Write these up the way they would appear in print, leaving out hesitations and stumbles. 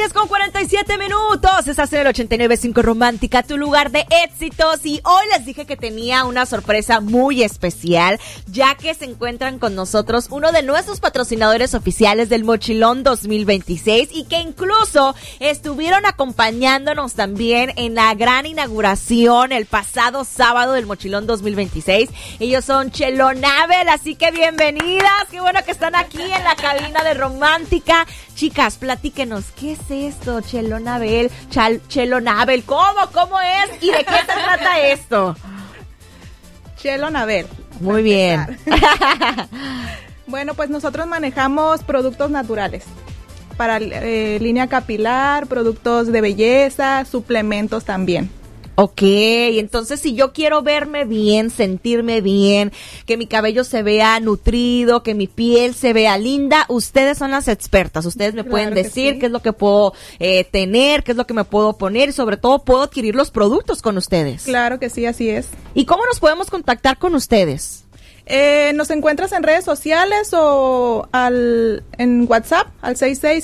10:47. Estás en el 89.5 Romántica, tu lugar de éxitos. Y hoy les dije que tenía una sorpresa muy especial, ya que se encuentran con nosotros uno de nuestros patrocinadores oficiales del Mochilón 2026 y que incluso estuvieron acompañándonos también en la gran inauguración el pasado sábado del Mochilón 2026. Ellos son Chelonabel, así que bienvenidas. Qué bueno que están aquí en la cabina de Romántica. Chicas, platíquenos, ¿qué es esto? Chelonabel, Chelonabel, ¿cómo es? ¿Y de qué se trata esto? Chelonabel. Muy bien. Bueno, pues nosotros manejamos productos naturales para línea capilar, productos de belleza, suplementos también. Ok, entonces si yo quiero verme bien, sentirme bien, que mi cabello se vea nutrido, que mi piel se vea linda, ustedes son las expertas, ustedes me pueden decir sí, qué es lo que puedo tener, qué es lo que me puedo poner y sobre todo puedo adquirir los productos con ustedes. Claro que sí, así es. ¿Y cómo nos podemos contactar con ustedes? Nos encuentras en redes sociales o en WhatsApp al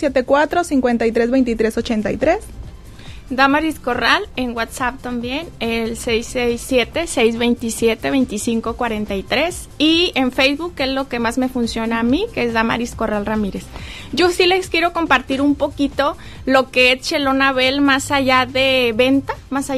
6674-532383. Damaris Corral en WhatsApp también, el 667-627-2543 y en Facebook, que es lo que más me funciona a mí, que es Damaris Corral Ramírez. Yo sí les quiero compartir un poquito lo que es Chelonabel más allá de venta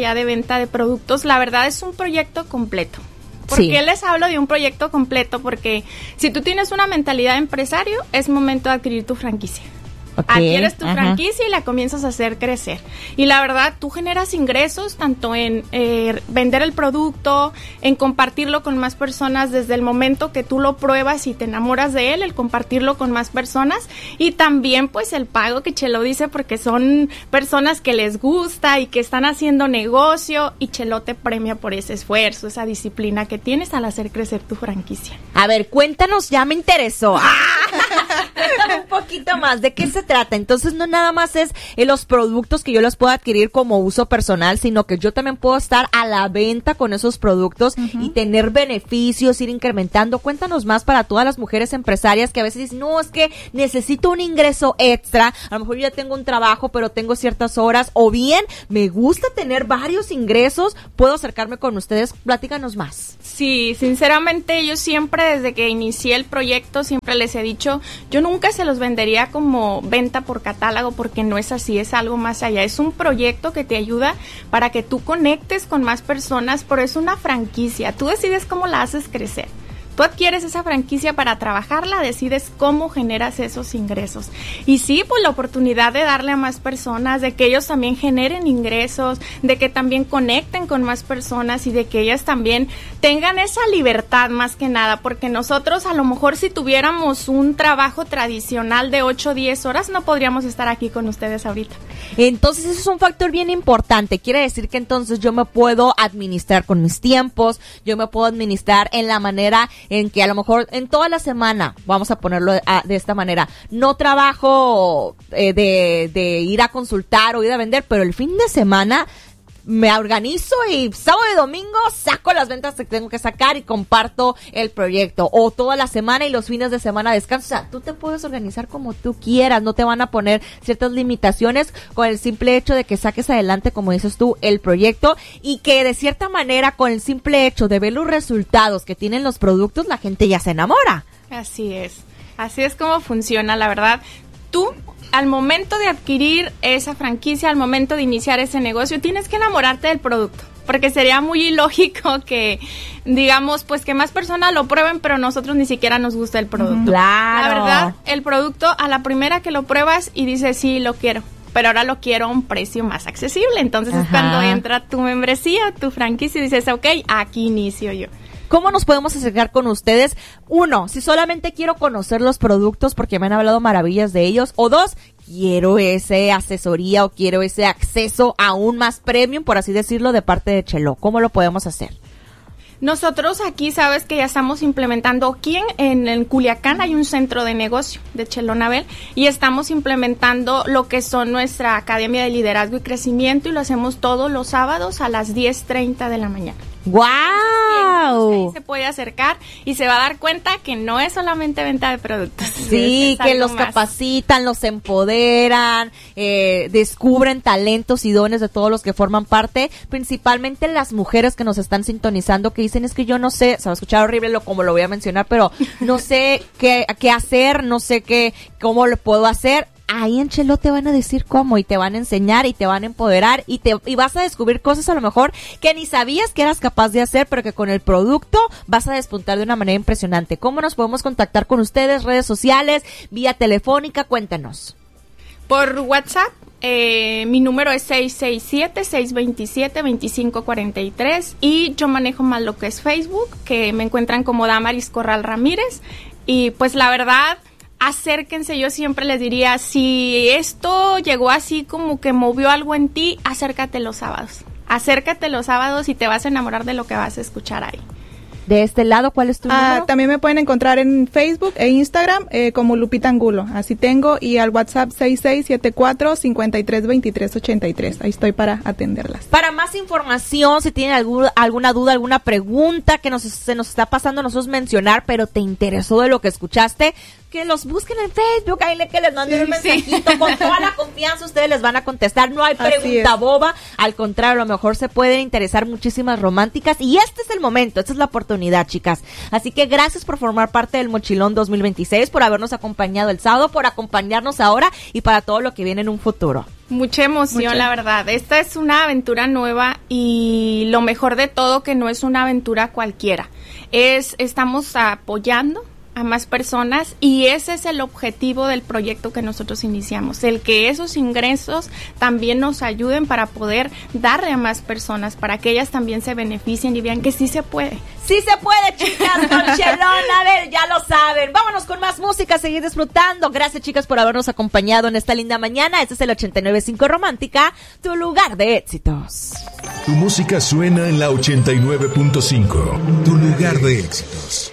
de productos. La verdad es un proyecto completo. ¿Por qué les hablo de un proyecto completo? Porque si tú tienes una mentalidad de empresario, es momento de adquirir tu franquicia. Okay, adquieres tu franquicia y la comienzas a hacer crecer. Y la verdad, tú generas ingresos tanto en vender el producto, en compartirlo con más personas desde el momento que tú lo pruebas y te enamoras de él, el compartirlo con más personas y también pues el pago que Chelo dice porque son personas que les gusta y que están haciendo negocio y Chelo te premia por ese esfuerzo, esa disciplina que tienes al hacer crecer tu franquicia. A ver, cuéntanos, ya me interesó. Cuéntame un poquito más, ¿de qué se trata? Entonces no nada más es los productos que yo los puedo adquirir como uso personal, sino que yo también puedo estar a la venta con esos productos y tener beneficios, ir incrementando. Cuéntanos más para todas las mujeres empresarias que a veces dicen, no, es que necesito un ingreso extra, a lo mejor yo ya tengo un trabajo pero tengo ciertas horas, o bien me gusta tener varios ingresos, puedo acercarme con ustedes. Platícanos más. Sí, sinceramente yo siempre desde que inicié el proyecto siempre les he dicho, yo nunca se los vendería como venta por catálogo porque no es así, es algo más allá, es un proyecto que te ayuda para que tú conectes con más personas, pero es una franquicia, tú decides cómo la haces crecer. Tú adquieres esa franquicia para trabajarla, decides cómo generas esos ingresos. Y sí, pues la oportunidad de darle a más personas, de que ellos también generen ingresos, de que también conecten con más personas y de que ellas también tengan esa libertad más que nada, porque nosotros a lo mejor si tuviéramos un trabajo tradicional de 8 o 10 horas no podríamos estar aquí con ustedes ahorita. Entonces eso es un factor bien importante, quiere decir que entonces yo me puedo administrar con mis tiempos, yo me puedo administrar en la manera en que a lo mejor en toda la semana, vamos a ponerlo de esta manera, no trabajo de ir a consultar o ir a vender, pero el fin de semana me organizo y sábado y domingo saco las ventas que tengo que sacar y comparto el proyecto, o toda la semana y los fines de semana descanso. O sea, tú te puedes organizar como tú quieras, no te van a poner ciertas limitaciones con el simple hecho de que saques adelante, como dices tú, el proyecto, y que de cierta manera con el simple hecho de ver los resultados que tienen los productos, la gente ya se enamora. Así es como funciona, la verdad. Tú, al momento de adquirir esa franquicia, al momento de iniciar ese negocio, tienes que enamorarte del producto, porque sería muy ilógico que, digamos, pues que más personas lo prueben, pero nosotros ni siquiera nos gusta el producto. Claro. La verdad, el producto, a la primera que lo pruebas y dices, sí, lo quiero, pero ahora lo quiero a un precio más accesible. Entonces es cuando entra tu membresía, tu franquicia y dices, ok, aquí inicio yo. ¿Cómo nos podemos acercar con ustedes? 1, si solamente quiero conocer los productos porque me han hablado maravillas de ellos. O 2, quiero ese asesoría o quiero ese acceso aún más premium, por así decirlo, de parte de Chelo. ¿Cómo lo podemos hacer? Nosotros aquí, sabes que ya estamos implementando, aquí en Culiacán hay un centro de negocio de Chelonabel y estamos implementando lo que son nuestra Academia de Liderazgo y Crecimiento y lo hacemos todos los sábados a las 10:30 de la mañana. ¡Guau! Wow. Se puede acercar y se va a dar cuenta que no es solamente venta de productos. Sí, que los capacitan, los empoderan, descubren talentos y dones de todos los que forman parte, principalmente las mujeres que nos están sintonizando, que dicen, es que yo no sé, se va a escuchar horrible como lo voy a mencionar, pero no sé qué hacer, no sé cómo lo puedo hacer. Ahí en Chelo te van a decir cómo y te van a enseñar y te van a empoderar y vas a descubrir cosas a lo mejor que ni sabías que eras capaz de hacer, pero que con el producto vas a despuntar de una manera impresionante. ¿Cómo nos podemos contactar con ustedes? Redes sociales, vía telefónica, cuéntanos. Por WhatsApp, mi número es 667-627-2543 y yo manejo más lo que es Facebook, que me encuentran como Damaris Corral Ramírez. Y pues la verdad, acérquense, yo siempre les diría, si esto llegó así como que movió algo en ti, acércate los sábados y te vas a enamorar de lo que vas a escuchar ahí. De este lado, ¿cuál es tu número? También me pueden encontrar en Facebook e Instagram como Lupita Angulo, así tengo, y al WhatsApp 6674-532383, ahí estoy para atenderlas. Para más información, si tienen alguna duda, alguna pregunta que se nos está pasando a nosotros mencionar, pero te interesó de lo que escuchaste, que los busquen en Facebook, ahí que les manden un mensajito, con toda la confianza ustedes les van a contestar, no hay pregunta boba, al contrario, a lo mejor se pueden interesar muchísimas románticas, y este es el momento, esta es la oportunidad, chicas. Así que gracias por formar parte del Mochilón 2026, por habernos acompañado el sábado, por acompañarnos ahora y para todo lo que viene en un futuro. Mucha emoción, la verdad. Esta es una aventura nueva y lo mejor de todo que no es una aventura cualquiera. Estamos apoyando a más personas y ese es el objetivo del proyecto que nosotros iniciamos, el que esos ingresos también nos ayuden para poder darle a más personas, para que ellas también se beneficien y vean que sí se puede. Sí se puede, chicas, con Chelón, a ver, ya lo saben. Vámonos con más música, seguir disfrutando. Gracias, chicas, por habernos acompañado en esta linda mañana. Este es el 89.5 Romántica, tu lugar de éxitos. Tu música suena en la 89.5, tu lugar de éxitos.